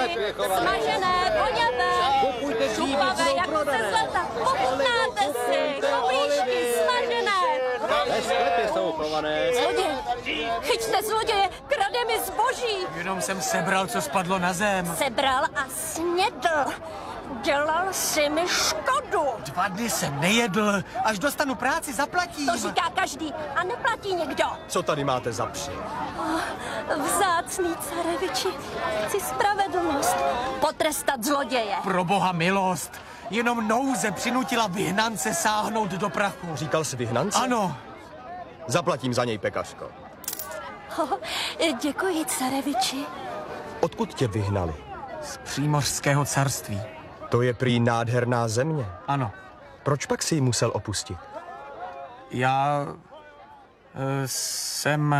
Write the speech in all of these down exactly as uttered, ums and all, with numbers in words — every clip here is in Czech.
smažené, voňavé, šupavé jako ze zlata. Pochutnáte si, koblížky smažené. Ve sklepě jsou chované. Zloděj, chyťte zloděje, krade mi zboží. Jenom jsem sebral, co spadlo na zem. Sebral a snědl. Dělal si mi škodu. Dva dny jsem nejedl, až dostanu práci, zaplatím. To říká každý a neplatí někdo. Co tady máte za při? Vzácný careviči, chci spravedlnost. Potrestat zloděje. Pro boha milost. Jenom nouze přinutila vyhnance sáhnout do prachu. Říkal jsi vyhnance? Ano. Zaplatím za něj, pekařko. Oh, děkuji, careviči. Odkud tě vyhnali? Z Přímořského carství. To je prý nádherná země. Ano. Proč pak si ji musel opustit? Já e, jsem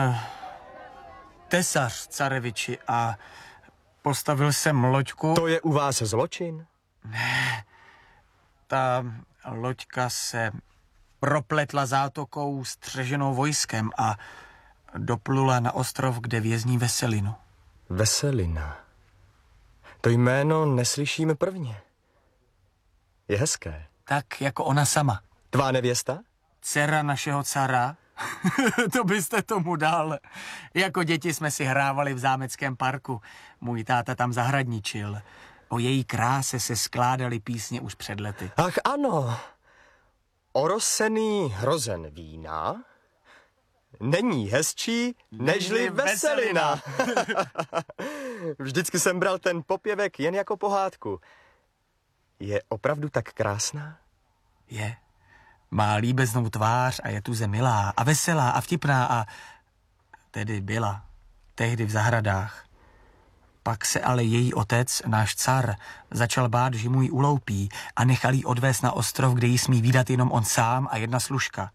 tesař, careviči, a postavil jsem loďku. To je u vás zločin? Ne. Ta loďka se propletla zátokou střeženou vojskem a doplula na ostrov, kde vězní Veselinu. Veselina. To jméno neslyšíme prvně. Je hezké. Tak jako ona sama. Tvá nevěsta? Dcera našeho cara? To byste tomu dal. Jako děti jsme si hrávali v zámeckém parku. Můj táta tam zahradničil. O její kráse se skládaly písně už před lety. Ach ano. Orosený hrozen vína není hezčí nežli Veselina. Vždycky jsem bral ten popěvek jen jako pohádku. Je opravdu tak krásná? Je. Má líbeznou tvář a je tuze milá a veselá a vtipná a tedy byla. Tehdy v zahradách. Pak se ale její otec, náš car, začal bát, že mu ji uloupí a nechal jí odvést na ostrov, kde jí smí vídat jenom on sám a jedna služka.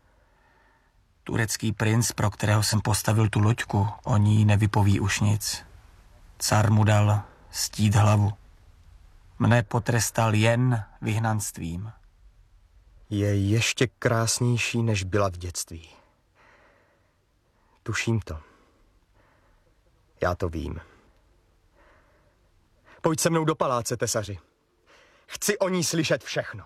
Turecký princ, pro kterého jsem postavil tu loďku, o ní nevypoví už nic. Car mu dal stít hlavu. Mne potrestal jen vyhnanstvím. Je ještě krásnější, než byla v dětství. Tuším to. Já to vím. Pojď se mnou do paláce, tesaři. Chci o ní slyšet všechno.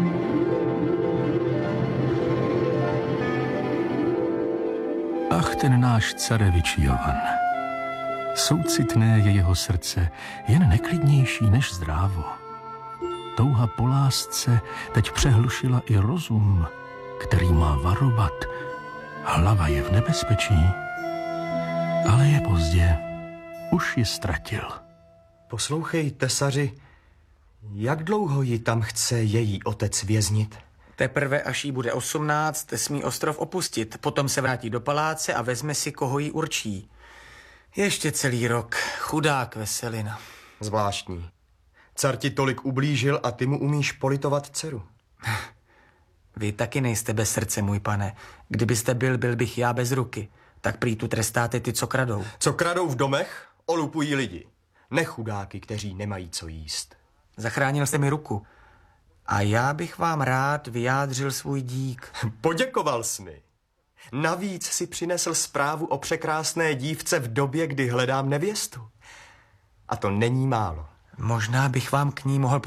Ach, ten náš carevič Jovan. Soucitné je jeho srdce, jen neklidnější než zdrávo. Touha po lásce teď přehlušila i rozum, který má varovat. Hlava je v nebezpečí, ale je pozdě. Už ji ztratil. Poslouchej, tesaři, jak dlouho ji tam chce její otec věznit? Teprve až jí bude osmnáct, smí ostrov opustit, potom se vrátí do paláce a vezme si, koho jí určí. Ještě celý rok, chudák Veselina. Zvláštní. Car ti tolik ublížil a ty mu umíš politovat dceru. Vy taky nejste bez srdce, můj pane. Kdybyste byl, byl bych já bez ruky. Tak prý tu trestáte ty, co kradou. Co kradou v domech, olupují lidi. Nechudáky, kteří nemají co jíst. Zachránil jste mi ruku. A já bych vám rád vyjádřil svůj dík. Poděkoval jsi mi. Navíc si přinesl zprávu o překrásné dívce v době, kdy hledám nevěstu. A to není málo. Možná bych vám k ní mohl